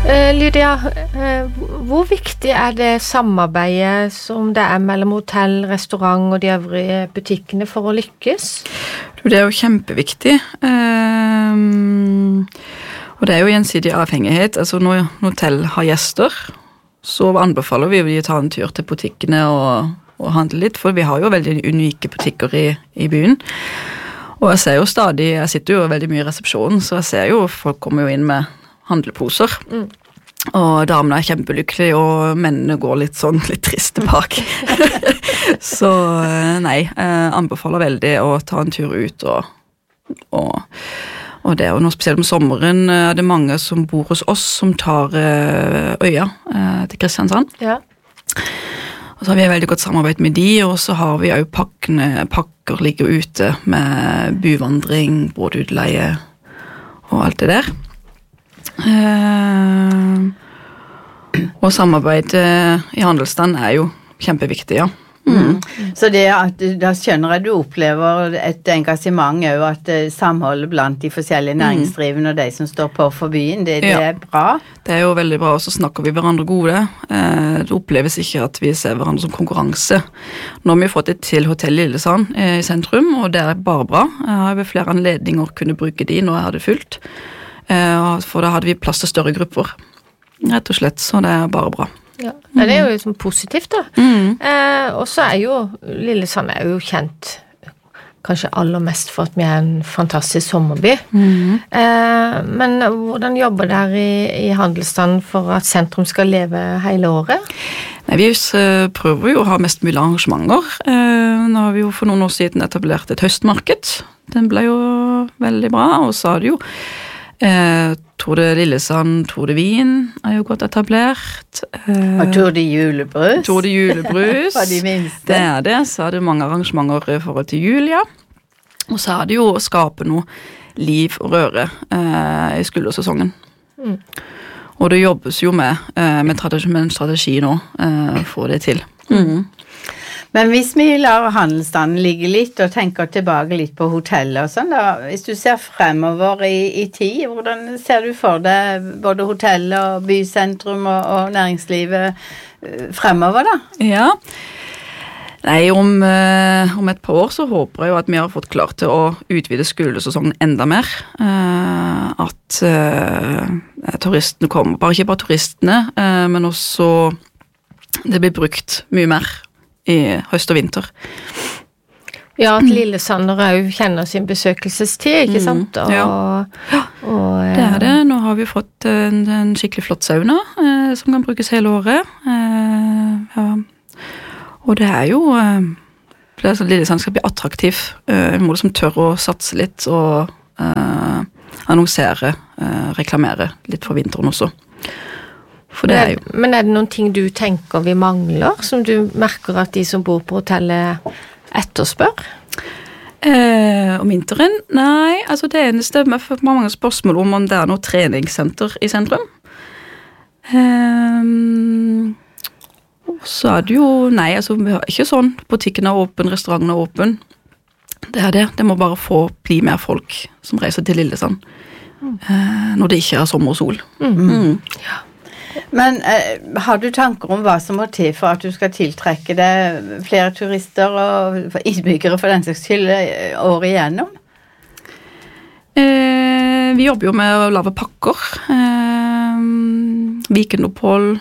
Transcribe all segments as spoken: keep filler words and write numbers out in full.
Uh, Lydia, uh, hvor viktig er det samarbeidet som det er mellom hotell, restaurant og de øvrige butikkene for å lykkes? Det er jo kjempeviktig. Um, og det er jo gjensidig avhengighet. Altså når hotell har gjester, så anbefaler vi å ta en tur til butikkene og, og handle litt, for vi har jo veldig unike butikker i, i byen. Og jeg ser jo stadig, jeg sitter jo veldig mye i resepsjonen, så jeg ser jo folk kommer jo inn med handleposer. Mm. Og damene er kjempelykkelige, og mennene går litt sånn, litt triste bak. Så nei, jeg anbefaler veldig å ta en tur ut, og, og, og det er jo noe spesielt om sommeren, er det mange som bor hos oss, som tar øya til Kristiansand. Ja. Og så har vi et veldig godt samarbeid med de, og så har vi jo pakkene, pakker ligger ute med buvandring, båtutleie og alt det der. Uh, og samarbeid uh, i handelsstand er jo kjempeviktig, ja. Mm. Mm. Så det at da skjønner jeg du opplever et engasjement og at uh, samholdet blant de forskjellige næringsdrivende og de som står på for byen, det, det ja. Er bra? Det er jo veldig bra, og så snakker vi hverandre gode. Uh, det oppleves ikke at vi ser hverandre som konkurranse. Nå har vi fått det til Hotell Lillesand uh, i sentrum, og det er bare bra. Jeg har ved flere anledninger kunne bruke de når jeg hadde fulgt. For da hadde vi plass til større grupper, rett og slett, så det er bare bra. Ja, det er jo liksom positivt da. Mm. Eh, og så er jo, Lillesand er jo kjent kanskje aller mest for at vi er en fantastisk sommerby. Mm. Eh, men hvordan jobber dere i, i handelsstand for at sentrum skal leve hele året? Nei, vi prøver jo å ha mest mulig arrangementer. Eh, nå har vi jo for noen år siden etablert et høstmarked. Den ble jo veldig bra, og så har det jo Eh, Tour de Lillesand, Tour de Wien er jo godt etablert. Eh, og Tour de Julebrus. Tour de Julebrus. For de minste. Det er det, så er det mange arrangementer i forhold til Julia. Og så er det jo å skape noe liv og røre eh, i skuldersesongen. Mm. Og det jobbes jo med, eh, med, med en strategi nå eh, for å få det til. Mm. Men hvis vi lar handelsstanden ligge litt og tenker tilbake litt på hotellet og sånn da, hvis du ser fremover i, i tid, hvordan ser du for deg både hotellet og bysentrum og, og næringslivet fremover da? Ja, nei, om, eh, om et par år så håper jeg jo at vi har fått klart til å utvide skolesesongen enda mer. Eh, at eh, turistene kommer, bare ikke bare turistene, eh, men også det blir brukt mye mer i høst og vinter. Ja, at Lillesander jo kjenner sin besøkelsestid, ikke sant? Og, ja, og, det er det. Nå har vi fått en, en skikkelig flott sauna eh, som kan brukes hele året. Eh, ja. Og det er jo eh, det er så Lillesander skal bli attraktiv. Eh, må liksom tørre å satse litt og eh, annonsere, eh, reklamere litt for vinteren også. For det er jo. Men er det noen ting du tenker vi mangler, som du merker at de som bor på hotellet etterspør? Eh, om vinteren? Nei, altså det eneste, jeg får mange spørsmål om om det er noe treningssenter i sentrum. Eh, så er det jo, nei, altså vi har ikke sånn, butikken er åpen, restauranten er åpen. Det er det, det må bare få bli mer folk som reiser til Lillesand, mm. eh, når det ikke er sommer og sol. Mm. Mm. Ja. Men eh, har du tanker om hva som må til for at du skal tiltrekke deg flere turister og innbyggere for den slags skyld året igjennom? Eh, vi jobber jo med å lave pakker. Eh, weekendopphold.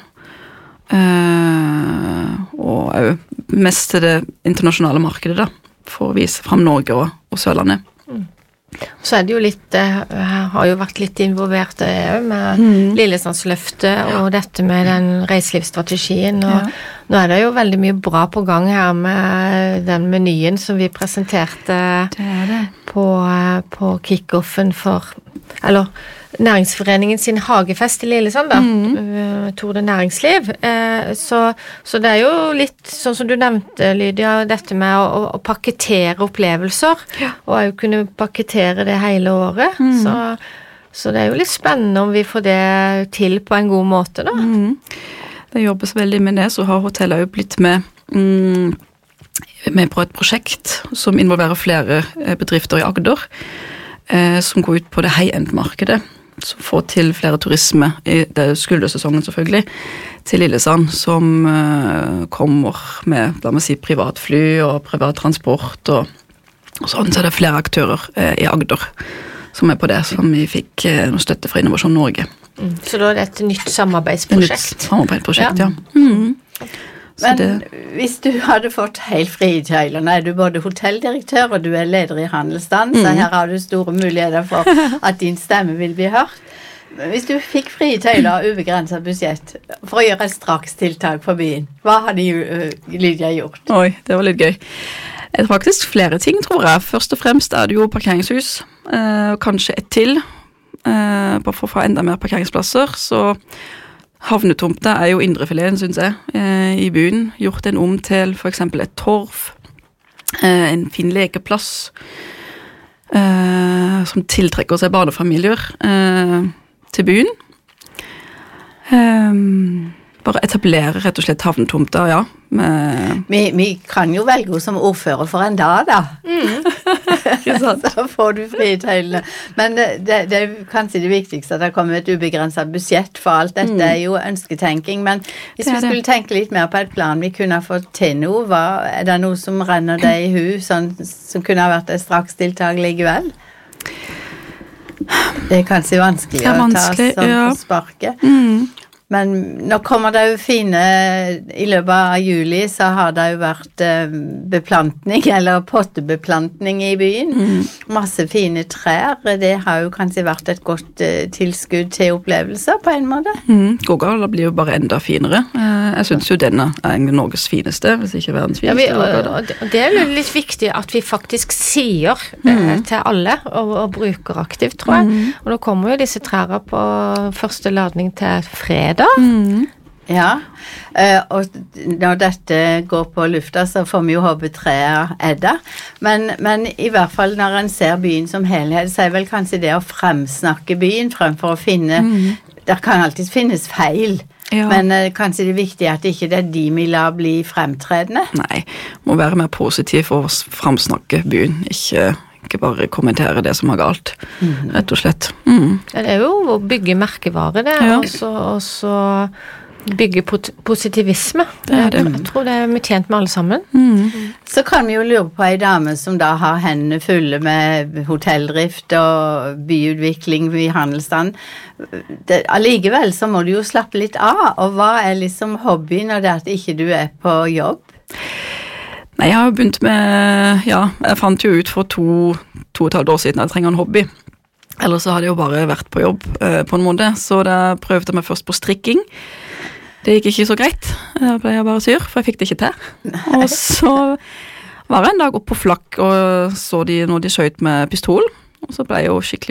Eh, og jo mest til det internasjonale markedet da, for å vise frem Norge og, og Sørlandet. Mm. Så er det jo litt, jeg har jo vært litt involvert med mm. Lillesandsløftet og dette med den reiselivsstrategien, og ja. Nå er det jo veldig mye bra på gang her med den menyen som vi presenterte det er det. På, på kick-offen for, eller Næringsforeningen sin hagefest i Lillesand da, mm. Tour de Næringsliv. Så, så det er jo litt, sånn som du nevnte, Lydia, dette med å, å pakketere opplevelser, ja. Og å kunne pakketere det hele året. Mm. Så, så det er jo litt spennende om vi får det til på en god måte da. Mm. Det jobbes veldig med det, så har hotellet jo blitt med, mm, med på et prosjekt som involverer flere bedrifter i Agder, eh, som går ut på det high-end-markedet. få til flere turisme i det skuldersesongen selvfølgelig, til Lillesand, som uh, kommer med, la meg si, privatfly og privat transport og, og sånn, så er det flere aktører uh, i Agder som er på det, som vi fikk uh, noe støtte fra Innovasjon Norge. Mm. Så da er det et nytt samarbeidsprosjekt? Et nytt samarbeidsprosjekt, ja. ja. Mm. Men det, hvis du hadde fått helt frie tøyler, nå er du både hotelldirektør og du er leder i handelsstand, mm. så her har du store muligheter for at din stemme vil bli hørt. Hvis du fikk frie tøyler og ubegrenset budsjett for å gjøre et strakstiltak på byen, hva hadde Lydia gjort? Oi, det var litt gøy. Det er faktisk flere ting, tror jeg. Først og fremst er det jo parkeringshus, eh, kanskje et til, eh, bare for å få enda mer parkeringsplasser, så havnetomta er jo indrefileten, synes jeg, eh, i byen. Gjort den om til for eksempel et torv, eh, en fin lekeplass, eh, som tiltrekker seg barnefamilier eh, til byen. Eh, bare etablere rett og slett havnetomta, ja. Med vi, vi kan jo velge som ordfører for en dag, da. Mm. Så får du frie tøylene. Men det, det, det er kanskje det viktigste at det kommer et ubegrenset budsjett for alt. Dette mm. er jo ønsketenking, men hvis vi skulle tenke litt mer på et plan vi kunne ha fått til noe, hva, er det noe som renner deg i hu, sånn, som kunne ha vært et strakstiltak likevel? Det er kanskje vanskelig, er å vanskelig ta sånn ja. på sparket. Mm. Men nå kommer det jo fine, i løpet av juli så har det jo vært beplantning, eller pottebeplantning i byen. Mm. Masse fine trær, det har jo kanskje vært et godt tilskudd til opplevelser på en måte. Mm. Gågard blir jo bare enda finere. Jeg synes jo denne er Norges fineste, hvis ikke verdens fineste. Ja, vi, og det er jo litt viktig at vi faktisk sier mm. eh, til alle, og, og bruker aktivt, tror jeg. Mm. Og nå kommer jo disse trærne på første ladning til fredag. Mm. Ja, uh, og når dette går på lufta så får vi jo håpe treet er det, men, men i hvert fall når en ser byen som helhet så er vel kanskje det å fremsnakke byen fremfor å finne, mm. det kan alltid finnes feil, ja. men uh, kanskje det er viktig at ikke det er de vi lar bli fremtredende. Nei, må være mer positiv for å fremsnakke byen, ikke ikke bare kommentere det som er galt, mm. rett og slett. Mm. Det er jo å bygge merkevare det, ja. og, så, og så bygge pot- positivisme. Det er det. Jeg, jeg tror det er mye tjent med alle sammen. Mm. Så kan vi jo lure på en dame som da har hendene fulle med hotelldrift og byutvikling i handelsstand. Det, allikevel så må du jo slappe litt av, og hva er liksom hobbyen når det er at ikke du er på jobb? Nei, jeg har jo begynt med, ja, jeg fant jo ut for to, to og et halvt år siden at jeg trenger en hobby. Ellers så hadde jeg jo bare vært på jobb eh, på en måte, så da prøvde jeg meg først på strikking. Det gikk ikke så greit, da ble jeg bare syr, for jeg fikk det ikke til. Og så var jeg en dag oppe på flakk og så de når de skjøt med pistol, og så ble jeg jo skikkelig